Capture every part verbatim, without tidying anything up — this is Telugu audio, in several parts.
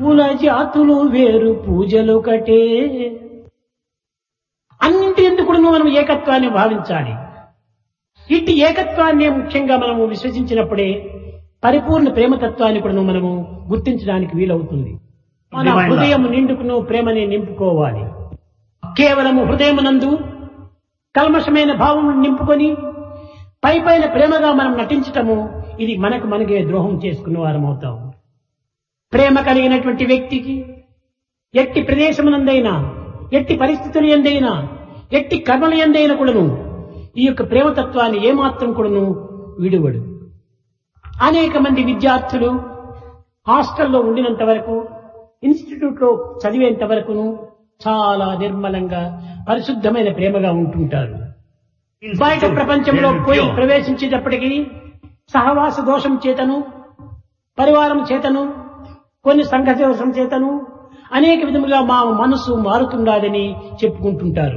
పూల జాతులు వేరు పూజలు కటే. అన్నింటి ఎందుకు మనం ఏకత్వాన్ని భావించాలి. ఇట్టి ఏకత్వాన్ని ముఖ్యంగా మనము విశ్వసించినప్పుడే పరిపూర్ణ ప్రేమతత్వాన్ని కూడా మనము గుర్తించడానికి వీలవుతుంది. మన హృదయం నిండుకును ప్రేమని నింపుకోవాలి. కేవలము హృదయమునందు కల్మషమైన భావం నింపుకొని పై పైన ప్రేమగా మనం నటించటము ఇది మనకు మనకే ద్రోహం చేసుకున్న వారం అవుతాం. ప్రేమ కలిగినటువంటి వ్యక్తికి ఎట్టి ప్రదేశమునందైనా, ఎట్టి పరిస్థితులు ఎందైనా, ఎట్టి కర్మలు ఎందైనా కూడాను ఈ యొక్క ప్రేమతత్వాన్ని ఏమాత్రం కూడాను విడువడు. అనేక మంది విద్యార్థులు హాస్టల్లో ఉండినంత వరకు, ఇన్స్టిట్యూట్ లో చదివేంత వరకును చాలా నిర్మలంగా పరిశుద్ధమైన ప్రేమగా ఉంటుంటారు. బయట ప్రపంచంలో పోయి ప్రవేశించేటప్పటికీ సహవాస దోషం చేతను, పరివారం చేతను, కొన్ని సంఘదోషం చేతను అనేక విధములుగా మా మనసు మారుతుండాలని చెప్పుకుంటుంటారు.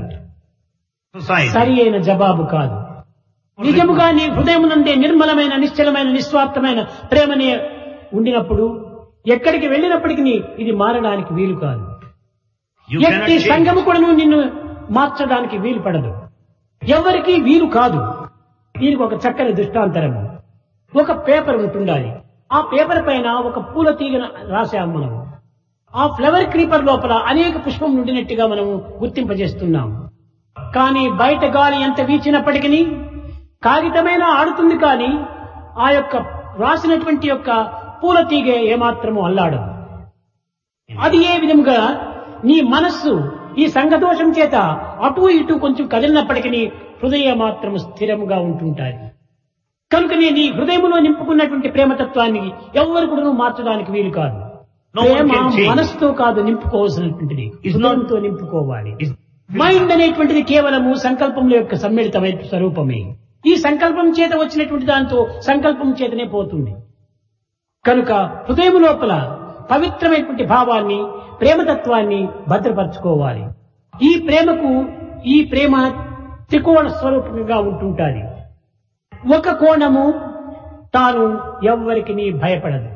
సరి అయిన జవాబు కాదు. నిజముగా నీ హృదయమునందే నిర్మలమైన, నిశ్చలమైన, నిస్వార్థమైన ప్రేమనే ఉండినప్పుడు ఎక్కడికి వెళ్ళినప్పటికీ ఇది మారడానికి వీలు కాదు. ఎట్టి సంఘము కూడా నిన్ను మార్చడానికి వీలు పడదు. ఎవరికి వీలు కాదు. దీనికి ఒక చక్కని దృష్టాంతరము. ఒక పేపర్ ఉంటుండాలి. ఆ పేపర్ పైన ఒక పూల తీగను రాశాము మనము. ఆ ఫ్లవర్ క్రీపర్ లోపల అనేక పుష్పం నుండినట్టుగా మనము గుర్తింపజేస్తున్నాం. కానీ బయట గాలి ఎంత వీచినప్పటికీ కాగితమైన ఆడుతుంది. కానీ ఆ యొక్క రాసినటువంటి యొక్క పూల తీగ ఏమాత్రము అల్లాడదు. అది ఏ విధంగా నీ మనస్సు ఈ సంఘదోషం చేత అటు ఇటు కొంచెం కదిలినప్పటికీ హృదయం మాత్రం స్థిరముగా ఉంటుంటాయి. కనుకనే నీ హృదయంలో నింపుకున్నటువంటి ప్రేమతత్వాన్ని ఎవరు కూడా మార్చడానికి వీలు కాదు. ప్రేమ మనస్సుతో కాదు నింపుకోవాల్సినటువంటిది, హృదయంతో నింపుకోవాలి. మైండ్ అనేటువంటిది కేవలము సంకల్పముల యొక్క సమ్మిళితమైన స్వరూపమే. ఈ సంకల్పం చేత వచ్చినటువంటి దాంతో సంకల్పం చేతనే పోతుంది. కనుక హృదయం లోపల పవిత్రమైనటువంటి భావాన్ని, ప్రేమతత్వాన్ని భద్రపరచుకోవాలి. ఈ ప్రేమకు ఈ ప్రేమ త్రికోణ స్వరూపంగా ఉంటుంటాది. ఒక కోణము తాను ఎవ్వరికి భయపడదు.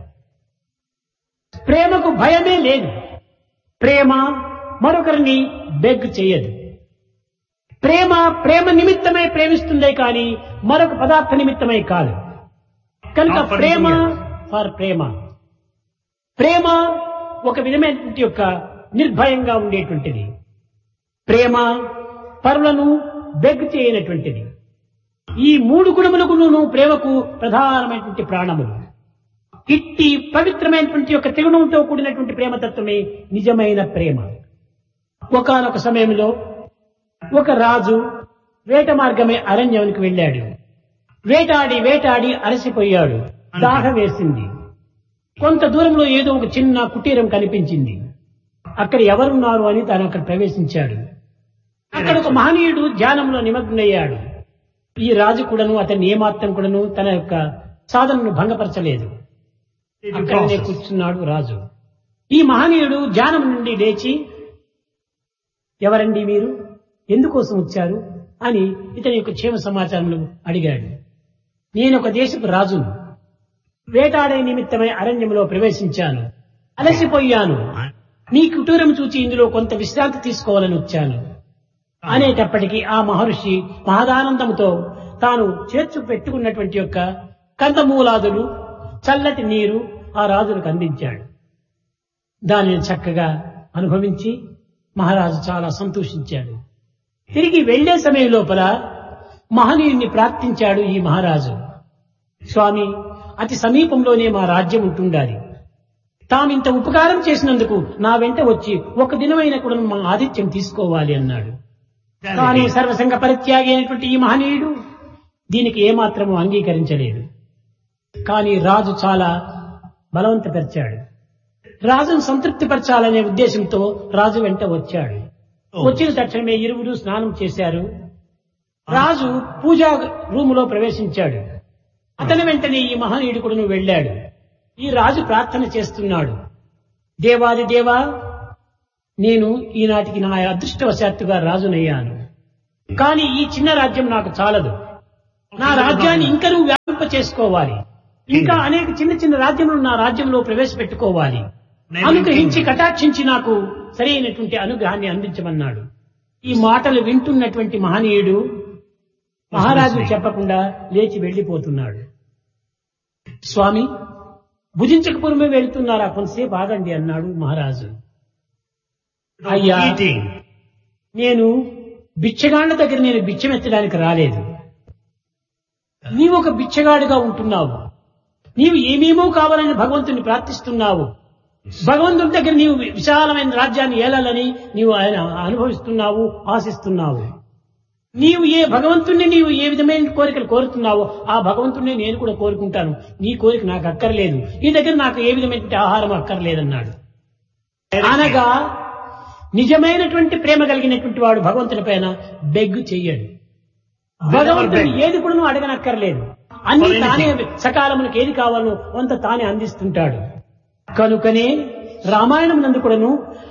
ప్రేమకు భయమే లేదు. ప్రేమ మరొకరిని బెగ్ చేయదు. ప్రేమ ప్రేమ నిమిత్తమై ప్రేమిస్తుందే కానీ మరొక పదార్థ నిమిత్తమై కాదు. కనుక ప్రేమ ఫర్ ప్రేమ. ప్రేమ ఒక విధమైనటువంటి యొక్క నిర్భయంగా ఉండేటువంటిది. ప్రేమ పరులను బెగ్ చేయనటువంటిది. ఈ మూడు గుణములకు ప్రేమకు ప్రధానమైనటువంటి ప్రాణములు. ఇట్టి పవిత్రమైనటువంటి యొక్క త్రిగుణంతో కూడినటువంటి ప్రేమతత్వమే నిజమైన ప్రేమ. ఒకానొక సమయంలో ఒక రాజు వేట మార్గమే అరణ్యానికి వెళ్ళాడు. వేటాడి వేటాడి అలసిపోయాడు. దాహం వేసింది. కొంత దూరంలో ఏదో ఒక చిన్న కుటీరం కనిపించింది. అక్కడ ఎవరున్నారు అని తాను అక్కడ ప్రవేశించాడు. అక్కడ ఒక మహనీయుడు ధ్యానంలో నిమగ్నయ్యాడు. ఈ రాజు కూడాను అతన్ని ఏమాత్రం కూడాను తన యొక్క సాధనను భంగపరచలేదు. అక్కడనే కూర్చున్నాడు రాజు. ఈ మహనీయుడు ధ్యానం నుండి లేచి, ఎవరండి మీరు, ఎందుకోసం వచ్చారు అని ఇతని యొక్క క్షేమ సమాచారం అడిగాడు. నేను ఒక దేశపు రాజును. వేటాడే నిమిత్తమై అరణ్యంలో ప్రవేశించాను. అలసిపోయాను. నీ కుటీరం చూచి ఇందులో కొంత విశ్రాంతి తీసుకోవాలని వచ్చాను అనేటప్పటికీ ఆ మహర్షి మహదానందంతో తాను చేర్చు పెట్టుకున్నటువంటి యొక్క కందమూలాదులు, చల్లటి నీరు ఆ రాజులకు అందించాడు. దానిని చక్కగా అనుభవించి మహారాజు చాలా సంతోషించాడు. తిరిగి వెళ్లే సమయం లోపల మహనీయుణ్ణి ప్రార్థించాడు ఈ మహారాజు. స్వామి, అతి సమీపంలోనే మా రాజ్యం ఉంటుండాలి. తామింత ఉపకారం చేసినందుకు నా వెంట వచ్చి ఒక దినమైన కూడా మా ఆతిథ్యం తీసుకోవాలి అన్నాడు. కానీ సర్వసంగ పరిత్యాగి అయినటువంటి ఈ మహనీయుడు దీనికి ఏమాత్రము అంగీకరించలేదు. కానీ రాజు చాలా బలవంతపరిచాడు. రాజును సంతృప్తిపరచాలనే ఉద్దేశంతో రాజు వెంట వచ్చాడు. వచ్చిన తక్షణమే ఇరువురు స్నానం చేశారు. రాజు పూజా రూములో ప్రవేశించాడు. అతని వెంటనే ఈ మహనీయుడు కూడా వెళ్ళాడు. ఈ రాజు ప్రార్థన చేస్తున్నాడు. దేవాది దేవా, నేను ఈనాటికి నా అదృష్టవశాత్తుగా రాజునయ్యాను. కానీ ఈ చిన్న రాజ్యం నాకు చాలదు. నా రాజ్యాన్ని ఇంకా నువ్వు వ్యాపింప చేసుకోవాలి. ఇంకా అనేక చిన్న చిన్న రాజ్యములు నా రాజ్యంలో ప్రవేశపెట్టుకోవాలి. అనుగ్రహించి కటాక్షించి నాకు సరైనటువంటి అనుగ్రహాన్ని అందించమన్నాడు. ఈ మాటలు వింటున్నటువంటి మహనీయుడు మహారాజు చెప్పకుండా లేచి వెళ్లిపోతున్నాడు. స్వామి, భుజించకపూర్వమే వెళ్తున్నారా, కొంతసేపు ఆగండి అన్నాడు మహారాజు. అయ్యా, నేను బిచ్చగాళ్ల దగ్గర నేను బిచ్చమెత్తడానికి రాలేదు. నీవు ఒక బిచ్చగాడుగా ఉంటున్నావు. నీవు ఏమేమో కావాలని భగవంతుని ప్రార్థిస్తున్నావు. భగవంతుడి దగ్గర నీవు విశాలమైన రాజ్యాన్ని ఏలాలని నీవు ఆయన అనుభవిస్తున్నావు, ఆశిస్తున్నావు. నీవు ఏ భగవంతుణ్ణి నీవు ఏ విధమైన కోరికలు కోరుతున్నావో ఆ భగవంతుణ్ణి నేను కూడా కోరుకుంటాను. నీ కోరిక నాకు అక్కర్లేదు, నీ దగ్గర నాకు ఏ విధమైనటువంటి ఆహారం అక్కర్లేదన్నాడు. అనగా నిజమైనటువంటి ప్రేమ కలిగినటువంటి వాడు భగవంతుని పైన బెగ్గు చెయ్యడు. భగవంతుని ఏది కూడా నువ్వు అడగనక్కర్లేదు. అన్ని తానే సకాలములకు ఏది కావాలో కొంత తానే అందిస్తుంటాడు. కనుకనే రామాయణం నందు కూడాను